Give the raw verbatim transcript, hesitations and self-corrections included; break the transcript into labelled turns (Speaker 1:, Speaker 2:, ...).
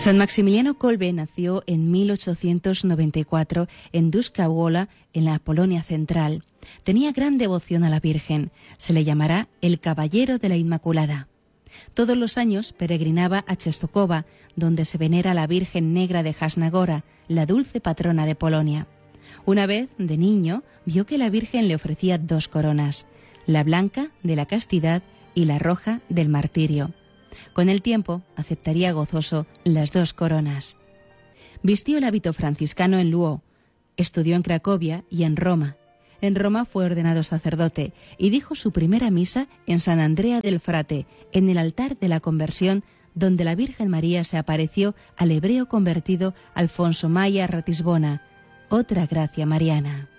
Speaker 1: San Maximiliano Kolbe nació en mil ochocientos noventa y cuatro en Duzka Wola, en la Polonia central. Tenía gran devoción a la Virgen. Se le llamará el Caballero de la Inmaculada. Todos los años peregrinaba a Częstochowa, donde se venera a la Virgen Negra de Jasnagora, la dulce patrona de Polonia. Una vez, de niño, vio que la Virgen le ofrecía dos coronas, la blanca de la castidad y la roja del martirio. Con el tiempo aceptaría gozoso las dos coronas. Vistió el hábito franciscano en Lwów, estudió en Cracovia y en Roma. En Roma fue ordenado sacerdote y dijo su primera misa en San Andrea del Frate, en el altar de la conversión, donde la Virgen María se apareció al hebreo convertido Alfonso Maia Ratisbona. Otra gracia mariana.